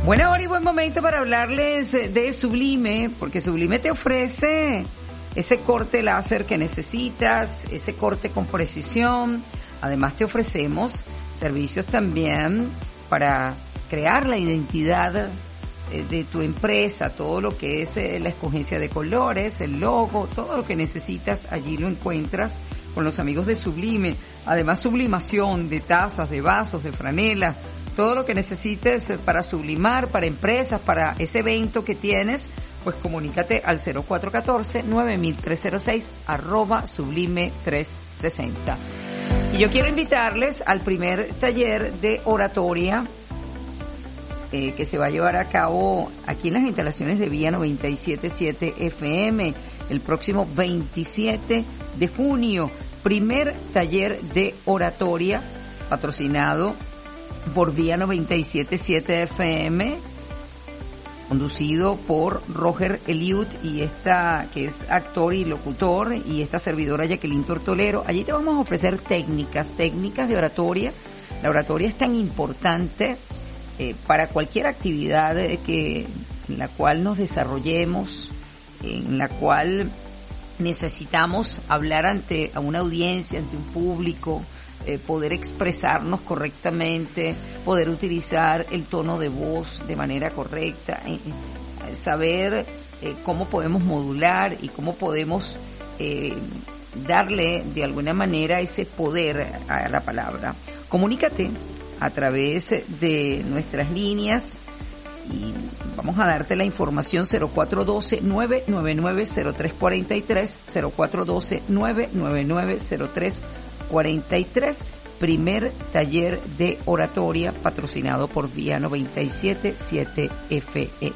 Buena hora y buen momento para hablarles de Sublime, porque Sublime te ofrece ese corte láser que necesitas, ese corte con precisión. Además te ofrecemos servicios también para crear la identidad de tu empresa, todo lo que es la escogencia de colores, el logo, todo lo que necesitas, allí lo encuentras con los amigos de Sublime. Además, sublimación de tazas, de vasos, de franela, todo lo que necesites para sublimar, para empresas, para ese evento que tienes, pues comunícate al 0414-9306 @sublime360. Y yo quiero invitarles al primer taller de oratoria que se va a llevar a cabo aquí en las instalaciones de Vía 97.7 FM el próximo 27 de junio. Primer taller de oratoria patrocinado por Vía 97.7 FM, conducido por Roger Eliud y esta que es actor y locutor, y esta servidora Jacqueline Tortolero. Allí te vamos a ofrecer técnicas de oratoria. La oratoria es tan importante para cualquier actividad en la cual nos desarrollemos, en la cual necesitamos hablar ante una audiencia, ante un público, poder expresarnos correctamente, poder utilizar el tono de voz de manera correcta, saber cómo podemos modular y cómo podemos darle de alguna manera ese poder a la palabra. Comunícate a través de nuestras líneas y vamos a darte la información. 0412-999-0343, 0412-999-0343, primer taller de oratoria patrocinado por Vía 97.7 FM.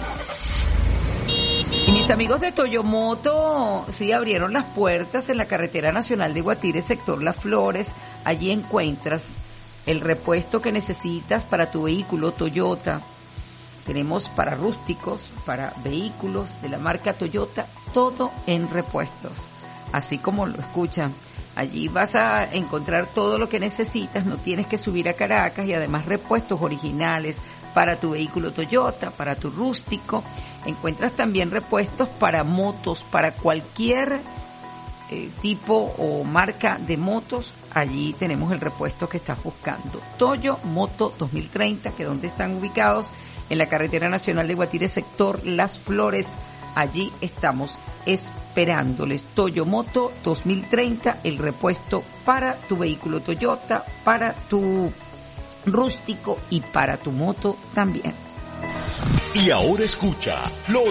Y mis amigos de Toyomoto sí abrieron las puertas en la carretera nacional de Guatire, sector Las Flores. Allí encuentras el repuesto que necesitas para tu vehículo Toyota. Tenemos para rústicos, para vehículos de la marca Toyota, todo en repuestos. Así como lo escuchan, allí vas a encontrar todo lo que necesitas, no tienes que subir a Caracas, y además repuestos originales para tu vehículo Toyota, para tu rústico. Encuentras también repuestos para motos, para cualquier tipo o marca de motos. Allí tenemos el repuesto que estás buscando. Toyomoto 2030, que donde están ubicados, en la carretera nacional de Guatire, sector Las Flores. Allí estamos esperándoles. Toyomoto 2030, el repuesto para tu vehículo Toyota, para tu rústico y para tu moto también. Y ahora escucha los